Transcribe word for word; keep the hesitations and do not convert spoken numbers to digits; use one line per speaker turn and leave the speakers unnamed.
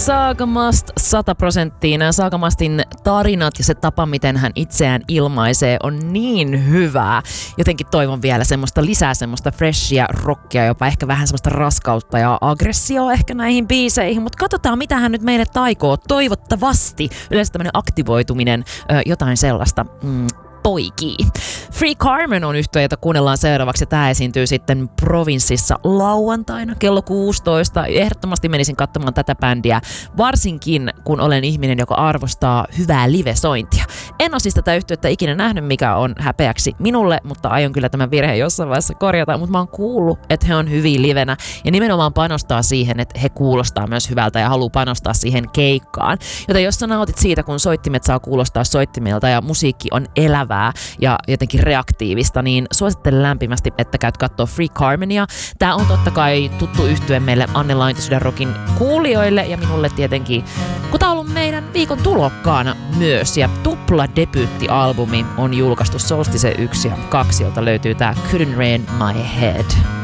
Saagamast sata prosenttia. Nämä Saagamastin tarinat ja se tapa, miten hän itseään ilmaisee, on niin hyvää. Jotenkin toivon vielä semmoista lisää semmoista freshia rockia, jopa ehkä vähän semmoista raskautta ja aggressioa ehkä näihin biiseihin. Mutta katsotaan, mitä hän nyt meille taikoo. Toivottavasti yleensä tämmöinen aktivoituminen, jotain sellaista mm, poikii. Free Carmen on yhtye, jota kuunnellaan seuraavaksi. Tämä esiintyy sitten Provinssissa lauantaina kello kuusitoista. Ehdottomasti menisin katsomaan tätä bändiä, varsinkin kun olen ihminen, joka arvostaa hyvää livesointia. En ole siis tätä yhtyettä ikinä nähnyt, mikä on häpeäksi minulle, mutta aion kyllä tämän virheen jossain vaiheessa korjata. Mutta mä oon kuullut, että he on hyviä livenä ja nimenomaan panostaa siihen, että he kuulostaa myös hyvältä ja haluaa panostaa siihen keikkaan. Joten jos sä nautit siitä, kun soittimet saa kuulostaa soittimilta ja musiikki on elävää ja jotenkin reaktiivista, niin suosittelen lämpimästi, että käyt kattoo Free Carmenia. Tää on totta kai tuttu yhtye meille Anne Lainto Rockin kuulijoille ja minulle tietenkin, kun tää on ollut meidän viikon tulokkaana myös. Ja tupla debyyttialbumi on julkaistu Solstice yksi ja kaksi, jolta löytyy tää Couldn't Rain My Head.